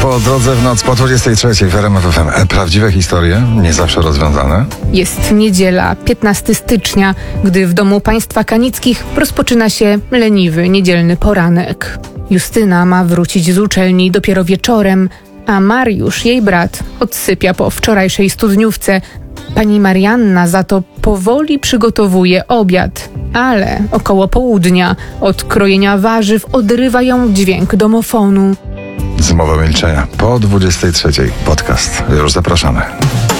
Po drodze w noc po 23 w RMF FM. Prawdziwe historie, nie zawsze rozwiązane. Jest niedziela, 15 stycznia, gdy w domu państwa Kanickich rozpoczyna się leniwy, niedzielny poranek. Justyna ma wrócić z uczelni dopiero wieczorem, a Mariusz, jej brat, odsypia po wczorajszej studniówce. Pani Marianna za to powoli przygotowuje obiad, ale około południa od krojenia warzyw odrywa ją dźwięk domofonu. Zmowa milczenia po 23. Podcast. Już zapraszamy.